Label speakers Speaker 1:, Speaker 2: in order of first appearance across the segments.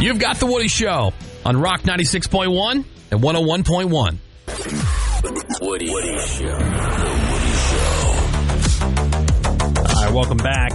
Speaker 1: You've got The Woody Show on Rock 96.1 and 101.1.
Speaker 2: Woody Show.
Speaker 1: All right, welcome back.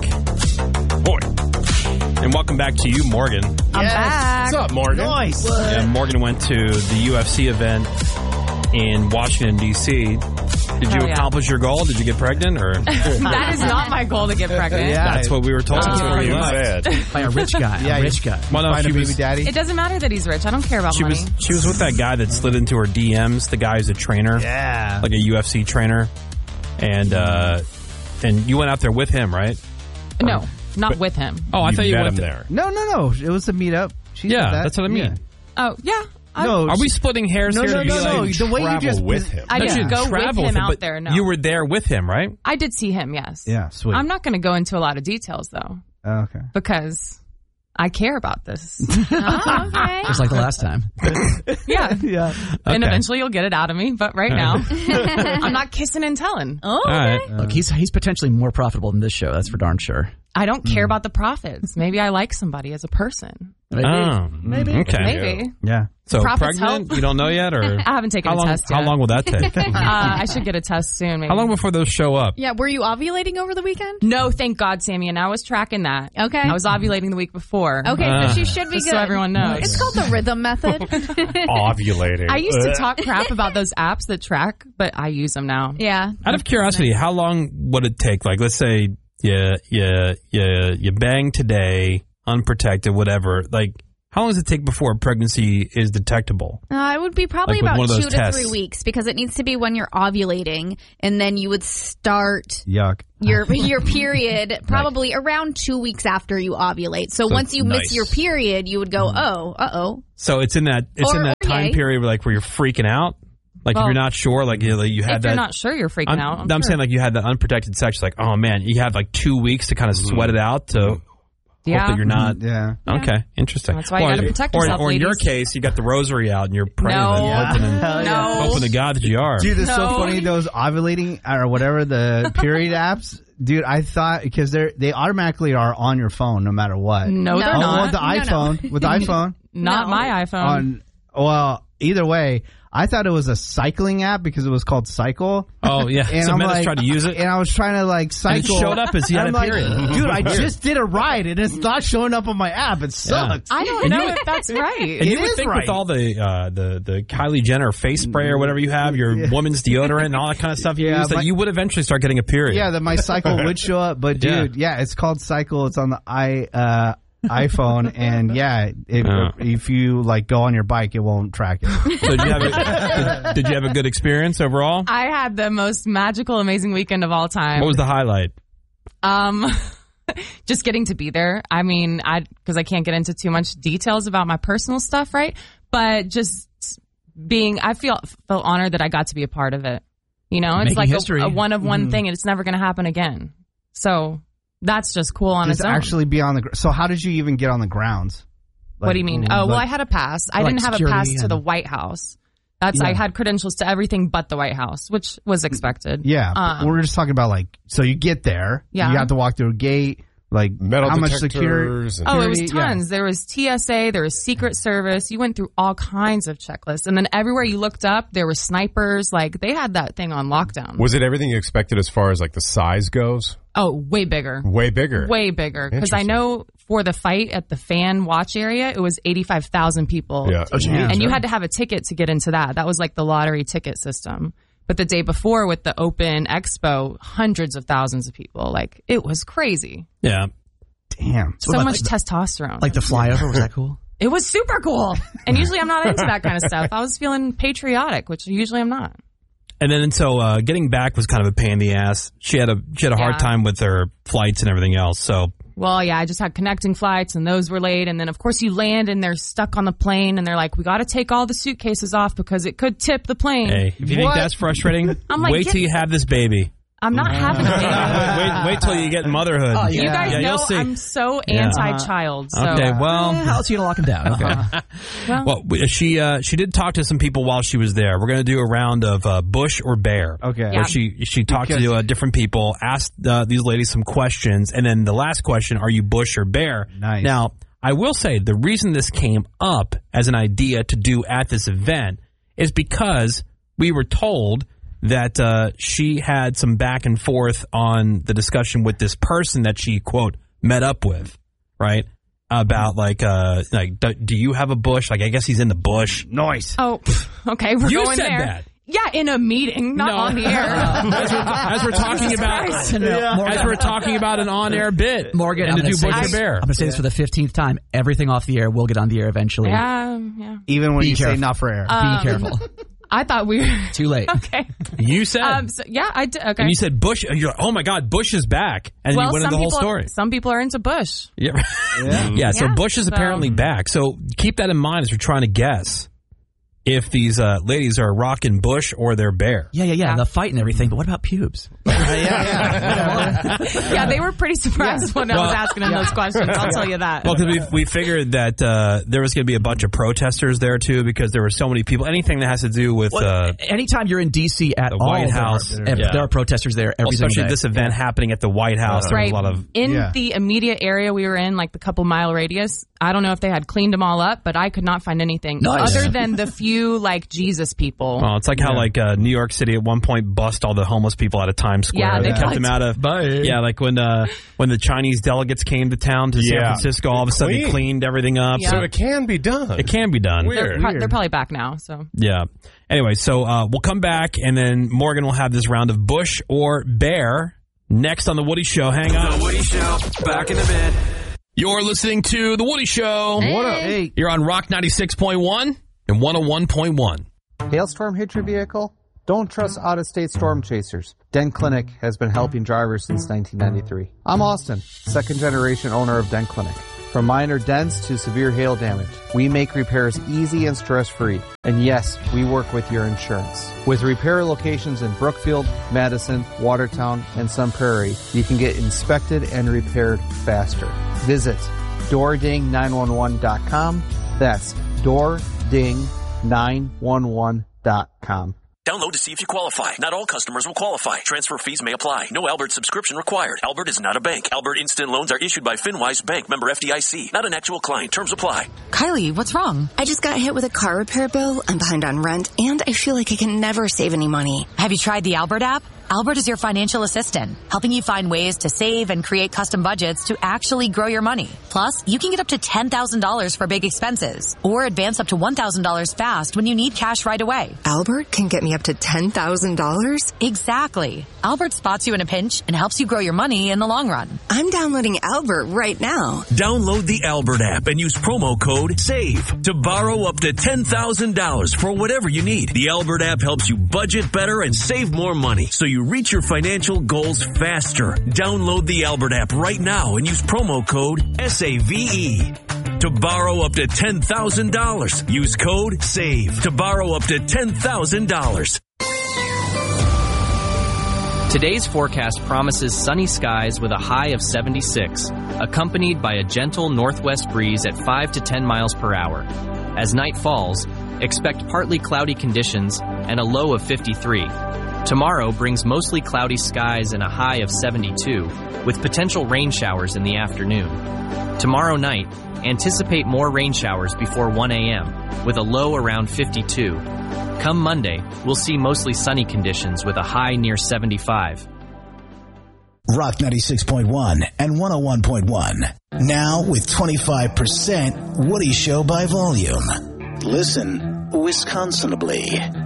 Speaker 1: And welcome back to you, Morgan.
Speaker 3: I'm back.
Speaker 4: What's up, Morgan?
Speaker 3: Nice.
Speaker 1: Yeah, Morgan went to the UFC event in Washington, D.C. Did you accomplish your goal? Did you get pregnant? Or
Speaker 5: That is not my goal to get pregnant.
Speaker 3: Yeah.
Speaker 1: that's what we were told.
Speaker 4: Before you said.
Speaker 3: By a rich guy.
Speaker 6: Yeah,
Speaker 3: a rich guy.
Speaker 1: Well, no,
Speaker 6: Find
Speaker 1: she
Speaker 6: a baby
Speaker 1: was,
Speaker 6: daddy.
Speaker 5: It doesn't matter that he's rich. I don't care about money.
Speaker 1: she was with that guy that slid into her DMs. The guy who's a trainer,
Speaker 3: Yeah.
Speaker 1: like a UFC trainer, and you went out there with him, right?
Speaker 5: No, not with him.
Speaker 1: Oh, I thought you
Speaker 4: met
Speaker 1: went
Speaker 4: him there.
Speaker 6: No. It was a meetup. She said
Speaker 1: Yeah,
Speaker 6: that.
Speaker 1: that's what I mean.
Speaker 6: Yeah.
Speaker 5: Oh, yeah.
Speaker 6: No,
Speaker 1: Are we splitting hairs
Speaker 6: No,
Speaker 1: here?
Speaker 6: no,
Speaker 1: to be
Speaker 6: no,
Speaker 1: like,
Speaker 6: no. The way you
Speaker 4: Travel
Speaker 6: just
Speaker 4: with him.
Speaker 5: I
Speaker 1: No, you
Speaker 5: didn't go with
Speaker 1: travel
Speaker 5: him out
Speaker 1: but
Speaker 5: there, no.
Speaker 1: You were there with him, right?
Speaker 5: I did see him, yes.
Speaker 6: Yeah, sweet.
Speaker 5: I'm not going to go into a lot of details, though,
Speaker 6: Okay.
Speaker 5: because I care about this.
Speaker 7: Okay.
Speaker 3: Just like the last time.
Speaker 5: Yeah.
Speaker 6: Yeah.
Speaker 5: And
Speaker 1: Okay.
Speaker 5: eventually you'll get it out of me, but right now, I'm not kissing and telling.
Speaker 7: Oh,
Speaker 1: All right.
Speaker 3: Look, he's potentially more profitable than this show. That's for darn sure.
Speaker 5: I don't care about the profits. Maybe I like somebody as a person.
Speaker 3: Maybe.
Speaker 1: Maybe. Okay.
Speaker 5: Maybe.
Speaker 6: Yeah.
Speaker 1: So
Speaker 5: Profits
Speaker 1: pregnant?
Speaker 5: help.
Speaker 1: You don't know yet, or
Speaker 5: I haven't taken
Speaker 1: how long?
Speaker 5: a test yet.
Speaker 1: How long will that take?
Speaker 5: I should get a test soon, maybe.
Speaker 1: How long before those show up?
Speaker 7: Yeah, were you ovulating over the weekend?
Speaker 5: No, thank God, Sammy, and I was tracking that.
Speaker 7: Okay.
Speaker 5: I was ovulating the week before.
Speaker 7: Okay, so she should be
Speaker 5: Just
Speaker 7: good.
Speaker 5: so everyone knows.
Speaker 7: It's called the rhythm method.
Speaker 4: Ovulating.
Speaker 5: I used to talk crap about those apps that track, but I use them now.
Speaker 7: Yeah.
Speaker 1: Out of curiosity, how long would it take? Like, let's say you bang today, unprotected, whatever. Like, how long does it take before a pregnancy is detectable?
Speaker 7: It would be probably
Speaker 1: Like with one
Speaker 7: about
Speaker 1: of
Speaker 7: 2
Speaker 1: those
Speaker 7: to
Speaker 1: tests.
Speaker 7: 3 weeks because it needs to be when you're ovulating, and then you would start
Speaker 6: Yuck.
Speaker 7: your period probably around 2 weeks after you ovulate. So once you
Speaker 1: nice.
Speaker 7: miss your period, you would go, oh.
Speaker 1: So it's in that time
Speaker 7: yay.
Speaker 1: period where you're freaking out. Like if
Speaker 5: Well,
Speaker 1: you're not sure, like you had
Speaker 5: If
Speaker 1: that.
Speaker 5: you're not sure, you're freaking out.
Speaker 1: I'm saying like you had the unprotected sex. Like, oh man, you had like 2 weeks to kind of sweat it out to hope that you're not.
Speaker 6: Yeah.
Speaker 1: Okay, interesting.
Speaker 5: That's why you gotta protect
Speaker 1: or,
Speaker 5: yourself,
Speaker 1: or in your
Speaker 5: ladies.
Speaker 1: case, you got the rosary out and you're praying
Speaker 5: No.
Speaker 1: and hoping to God that you are.
Speaker 6: Dude, it's so
Speaker 5: No.
Speaker 6: funny, those ovulating or whatever, the period apps. Dude, I thought, because they automatically are on your phone no matter what.
Speaker 5: No, they're
Speaker 7: No.
Speaker 5: not.
Speaker 6: With the iPhone. With the iPhone.
Speaker 5: Not
Speaker 7: No.
Speaker 5: my iPhone.
Speaker 6: Well, either way, I thought it was a cycling app because it was called Cycle.
Speaker 1: Oh yeah,
Speaker 6: And
Speaker 1: so
Speaker 6: I'm
Speaker 1: Menace
Speaker 6: like,
Speaker 1: tried to use it.
Speaker 6: and I was trying to like
Speaker 1: And it
Speaker 6: cycle.
Speaker 1: showed up as he had
Speaker 6: I'm
Speaker 1: a
Speaker 6: like,
Speaker 1: period.
Speaker 6: dude, I just did a ride and it's not showing up on my app. It sucks.
Speaker 5: I don't know if that's right.
Speaker 1: And you
Speaker 6: It
Speaker 1: would
Speaker 6: is
Speaker 1: think
Speaker 6: right.
Speaker 1: with all the Kylie Jenner face spray or whatever you have, your woman's deodorant and all that kind of stuff you
Speaker 6: Yeah,
Speaker 1: use, that you would eventually start getting a period.
Speaker 6: Yeah, that my Cycle would show up, but dude, yeah, it's called Cycle. It's on the iPhone, and if you like go on your bike, it won't track it.
Speaker 1: So did you have a good experience overall?
Speaker 5: I had the most magical, amazing weekend of all time.
Speaker 1: What was the highlight?
Speaker 5: Just getting to be there. I mean, because I can't get into too much details about my personal stuff, right? But just I felt honored that I got to be a part of it. You know, it's
Speaker 3: Making
Speaker 5: like
Speaker 3: history.
Speaker 5: a one of one thing, and it's never going to happen again. So that's just cool on
Speaker 6: Just
Speaker 5: its own.
Speaker 6: actually be on the. So how did you even get on the grounds?
Speaker 5: What do you mean? Oh, well, I had a pass. I
Speaker 3: like
Speaker 5: didn't have a
Speaker 3: security
Speaker 5: pass to the White House. I had credentials to everything but the White House, which was expected.
Speaker 6: Yeah, but we're just talking about so you get there,
Speaker 5: Yeah.
Speaker 6: you have to walk through a gate, like
Speaker 4: Metal
Speaker 6: how much
Speaker 4: detectors
Speaker 6: security?
Speaker 4: and-
Speaker 5: Oh, it was
Speaker 6: security, yeah.
Speaker 5: tons. There was TSA, there was Secret Service. You went through all kinds of checklists. And then everywhere you looked up, there were snipers. Like, they had that thing on lockdown.
Speaker 4: Was it everything you expected as far as like the size goes?
Speaker 5: Oh, way bigger.
Speaker 4: Way bigger.
Speaker 5: Way bigger. Because I know for the fight at the fan watch area, it was 85,000 people.
Speaker 4: Yeah.
Speaker 5: And you had to have a ticket to get into that. That was like the lottery ticket system. But the day before with the open expo, hundreds of thousands of people. Like, it was crazy.
Speaker 1: Yeah.
Speaker 6: Damn.
Speaker 5: So much testosterone.
Speaker 3: Like the flyover, was that cool?
Speaker 5: It was super cool. And usually I'm not into that kind of stuff. I was feeling patriotic, which usually I'm not.
Speaker 1: And then so getting back was kind of a pain in the ass. She had a hard
Speaker 5: Yeah.
Speaker 1: time with her flights and everything else. So
Speaker 5: Well, yeah, I just had connecting flights and those were late. And then, of course, you land and they're stuck on the plane and they're like, we got to take all the suitcases off because it could tip the plane.
Speaker 1: hey, if you think that's frustrating,
Speaker 5: I'm like,
Speaker 1: wait till you have this baby.
Speaker 5: I'm not having a baby.
Speaker 1: Wait till you get motherhood.
Speaker 3: Oh,
Speaker 5: You guys
Speaker 1: Yeah,
Speaker 5: know
Speaker 1: you'll see.
Speaker 5: I'm so anti-child. So.
Speaker 1: Okay, well,
Speaker 3: How else are you going to lock him down? Okay.
Speaker 1: well, she did talk to some people while she was there. We're going to do a round of Bush or Bear.
Speaker 6: Okay.
Speaker 1: Where
Speaker 5: Yeah.
Speaker 1: she talked to different people, asked these ladies some questions, and then the last question: are you Bush or Bear?
Speaker 6: Nice.
Speaker 1: Now, I will say the reason this came up as an idea to do at this event is because we were told that she had some back and forth on the discussion with this person that she, quote, met up with, right? About do you have a bush? Like, I guess he's in the bush.
Speaker 6: Nice.
Speaker 5: Oh, okay. We're
Speaker 1: You
Speaker 5: going
Speaker 1: said
Speaker 5: there.
Speaker 1: that.
Speaker 5: Yeah, in a meeting, not on the air.
Speaker 1: As we're talking about, as we're talking about an on-air bit,
Speaker 3: Morgan,
Speaker 1: and
Speaker 3: I'm
Speaker 1: to
Speaker 3: gonna
Speaker 1: do
Speaker 3: say
Speaker 1: Bush or
Speaker 3: this-
Speaker 1: Bear.
Speaker 3: I'm going to say this for the 15th time. Everything off the air will get on the air eventually.
Speaker 5: Yeah.
Speaker 6: Even when
Speaker 3: Be
Speaker 6: you say
Speaker 3: careful.
Speaker 6: not for air.
Speaker 3: Be careful.
Speaker 5: I thought we were
Speaker 3: Too late.
Speaker 5: okay.
Speaker 1: You said,
Speaker 5: I did. Okay.
Speaker 1: and you said Bush. You're like, oh my God, Bush is back, and
Speaker 5: well,
Speaker 1: you went into the whole
Speaker 5: people,
Speaker 1: story.
Speaker 5: Some people are into Bush.
Speaker 1: Yeah. Yeah. So
Speaker 5: Yeah,
Speaker 1: Bush is
Speaker 5: so-
Speaker 1: apparently back. So keep that in mind as we're trying to guess if these ladies are rocking Bush or they're Bear.
Speaker 3: Yeah. The fight and everything, but what about pubes?
Speaker 5: Yeah, they were pretty surprised when I was asking them those questions. I'll tell you that.
Speaker 1: Well, because we figured that there was going to be a bunch of protesters there too, because there were so many people. Anything that has to do with
Speaker 3: Anytime you're in D.C. at
Speaker 1: the
Speaker 3: all,
Speaker 1: White House,
Speaker 3: there are protesters there every single
Speaker 1: especially
Speaker 3: day.
Speaker 1: this event happening at the White House, there was
Speaker 5: right
Speaker 1: a lot of.
Speaker 5: in the immediate area we were in, like the couple mile radius. I don't know if they had cleaned them all up, but I could not find anything
Speaker 3: Nice.
Speaker 5: other than the few like Jesus people.
Speaker 1: Well, it's like how New York City at one point bust all the homeless people out of Times Square.
Speaker 5: Yeah,
Speaker 1: they
Speaker 5: they
Speaker 1: kept them out of. Yeah, like when the Chinese delegates came to town to San Francisco, all of a sudden they cleaned everything up.
Speaker 5: Yeah.
Speaker 4: So it can be done.
Speaker 1: It can be done.
Speaker 5: They're probably back now. So
Speaker 1: Yeah. Anyway, so we'll come back, and then Morgan will have this round of Bush or Bear next on The Woody Show. Hang on.
Speaker 2: The Woody Show, back in a bit.
Speaker 1: You're listening to The Woody Show.
Speaker 6: What up? Hey.
Speaker 1: You're on Rock 96.1 and 101.1.
Speaker 8: Hailstorm hit your vehicle? Don't trust out-of-state storm chasers. Den Clinic has been helping drivers since 1993. I'm Austin, second-generation owner of Den Clinic. From minor dents to severe hail damage, we make repairs easy and stress-free. And yes, we work with your insurance. With repair locations in Brookfield, Madison, Watertown, and Sun Prairie, you can get inspected and repaired faster. Visit doording911.com. That's doording911.com.
Speaker 2: Download to see if you qualify. Not all customers will qualify. Transfer fees may apply. No Albert subscription required. Albert is not a bank. Albert Instant Loans are issued by FinWise Bank, member FDIC. Not an actual client. Terms apply.
Speaker 9: Kylie, what's wrong?
Speaker 10: I just got hit with a car repair bill. I'm behind on rent, and I feel like I can never save any money.
Speaker 9: Have you tried the Albert app? Albert is your financial assistant, helping you find ways to save and create custom budgets to actually grow your money. Plus, you can get up to $10,000 for big expenses, or advance up to $1,000 fast when you need cash right away.
Speaker 10: Albert can get me up to $10,000?
Speaker 9: Exactly. Albert spots you in a pinch and helps you grow your money in the long run.
Speaker 10: I'm downloading Albert right now.
Speaker 11: Download the Albert app and use promo code SAVE to borrow up to $10,000 for whatever you need. The Albert app helps you budget better and save more money, so you reach your financial goals faster. Download the Albert app right now and use promo code SAVE to borrow up to $10,000. Use code SAVE to borrow up to $10,000.
Speaker 12: Today's forecast promises sunny skies with a high of 76, accompanied by a gentle northwest breeze at 5 to 10 miles per hour. As night falls, expect partly cloudy conditions and a low of 53. Tomorrow brings mostly cloudy skies and a high of 72, with potential rain showers in the afternoon. Tomorrow night, anticipate more rain showers before 1 a.m., with a low around 52. Come Monday, we'll see mostly sunny conditions with a high near 75.
Speaker 13: Rock 96.1 and 101.1. Now with 25% Woody Show by volume. Listen Wisconsinably.